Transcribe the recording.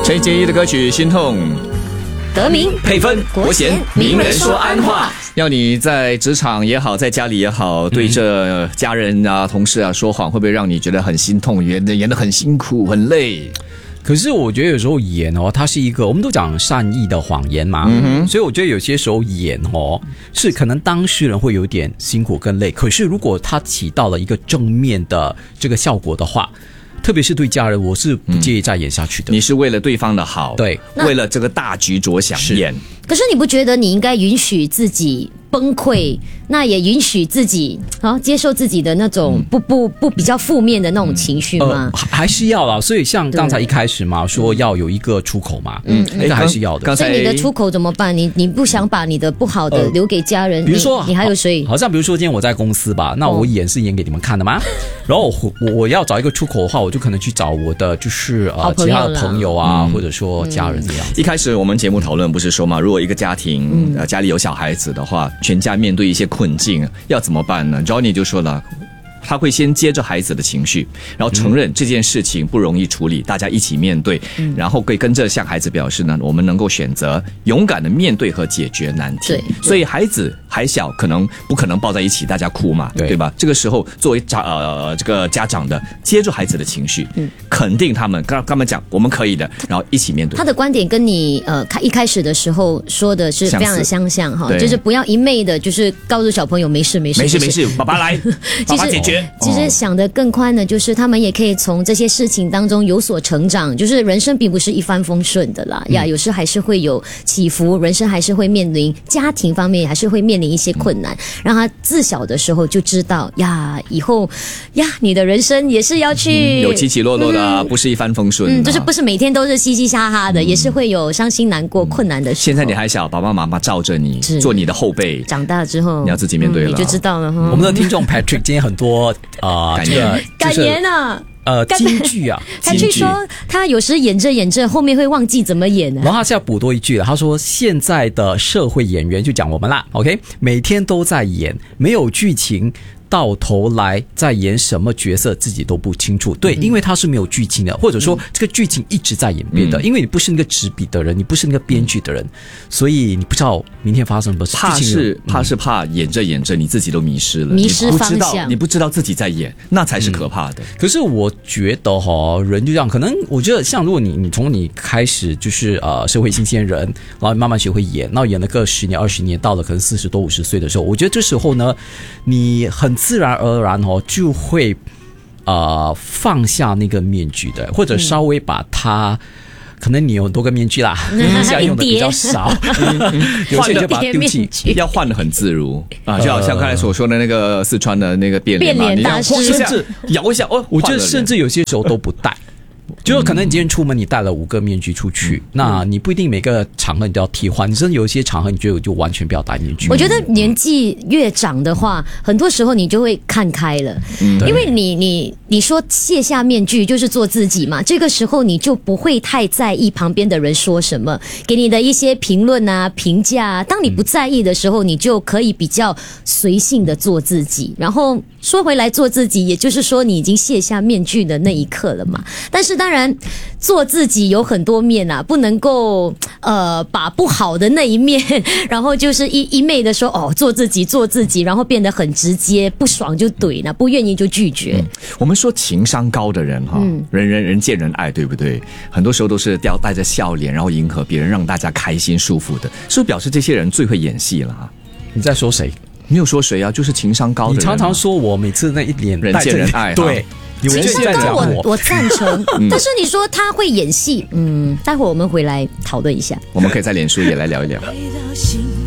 陈洁仪的歌曲《心痛》， 得名配分国贤，名人说安话。要你在职场也好，在家里也好，对着家人啊、同事啊说谎，会不会让你觉得很心痛，演得很辛苦、很累？ 可是我觉得有时候演它是一个我们都讲善意的谎言嘛，所以我觉得有些时候演是可能当事人会有点辛苦跟累，可是如果它起到了一个正面的这个效果的话，特别是对家人，我是不介意再演下去的。 你是为了对方的好， 对， 为了这个大局着想演。 可是你不觉得你应该允许自己崩溃，那也允许自己接受自己的那种不比较负面的那种情绪吗？ 还是要啦。所以像刚才一开始嘛，说要有一个出口嘛，那个还是要的。 所以你的出口怎么办？你不想把你的不好的留给家人， 比如说你还有谁？ 好像比如说今天我在公司吧，那我演是演给你们看的吗？然后我要找一个出口的话，我就可能去找我的就是其他的朋友啊，或者说家人这样子。 一开始我们节目讨论不是说嘛，如果一个家庭家里有小孩子的话，全家面对一些困境，要怎么办呢？ Johnny 就说了，他会先接着孩子的情绪，然后承认这件事情不容易处理，大家一起面对，然后会跟着向孩子表示呢，我们能够选择勇敢的面对和解决难题。所以孩子还小，不可能抱在一起大家哭嘛， 对吧？这个时候作为这个家长的，接住孩子的情绪，肯定他们，跟他们讲我们可以的，然后一起面对。 他的观点跟你一开始的时候说的是非常的相像哈，就是不要一昧的就是告诉小朋友没事，爸爸来，爸爸解决。其实想得更宽的就是他们也可以从这些事情当中有所成长，就是人生并不是一帆风顺的啦，有时还是会有起伏，人生还是会面临家庭方面还是会面临一些困难，让他自小的时候就知道以后你的人生也是要去有起起落落的，不是一帆风顺， 就是不是每天都是嘻嘻哈哈的，也是会有伤心难过困难的时候。 现在你还小，爸爸妈妈罩着你，做你的后辈， 长大之后你要自己面对了， 你就知道了。 我们的听众 Patrick 今天很多感言啊， 金句啊， 他去说他有时演着后面会忘记怎么演然后他现在补多一句了，他说现在的社会演员就讲我们啦 ，OK， 每天都在演，没有剧情，到头来在演什么角色自己都不清楚。对，因为他是没有剧情的，或者说这个剧情一直在演变的，因为你不是那个执笔的人，你不是那个编剧的人，所以你不知道明天发生什么事。 怕演着你自己都迷失了， 迷失方向， 你不知道自己在演，那才是可怕的。 可是我觉得人就这样，可能我觉得像如果你从你开始就是社会新鲜人，然后慢慢学会演，然后演了个10年20年，到了可能40多50岁的时候，我觉得这时候呢，你很自然而然就会放下那个面具的，或者稍微把它。可能你有很多个面具啦，现在用的比较少，有些就把它丢弃， 要换得很自如啊，就好像刚才所说的那个四川的那个变脸嘛， 变脸大师， 甚至摇一下我觉得甚至有些时候都不戴。就是可能你今天出门你带了5个面具出去，那你不一定每个场合你都要替换，你真的有一些场合你就完全不要戴面具。 我觉得年纪越长的话，很多时候你就会看开了，因为你说卸下面具就是做自己嘛，这个时候你就不会太在意旁边的人说什么，给你的一些评论啊、评价啊。当你不在意的时候，你就可以比较随性的做自己。然后说回来，做自己，也就是说你已经卸下面具的那一刻了嘛。但是当然，做自己有很多面啊，不能够把不好的那一面，然后就是一昧的说做自己，然后变得很直接，不爽就怼呢，不愿意就拒绝。 我们说情商高的人人见人爱，对不对？很多时候都是带着笑脸，然后迎合别人，让大家开心舒服的，是不是表示这些人最会演戏了你在说谁？ 没有说谁啊，就是情商高的人。 你常常说我每次那一脸人见人爱， 对。 情商高我赞成，但是你说他会演戏，待会儿我们回来讨论一下。 我们可以在脸书也来聊一聊。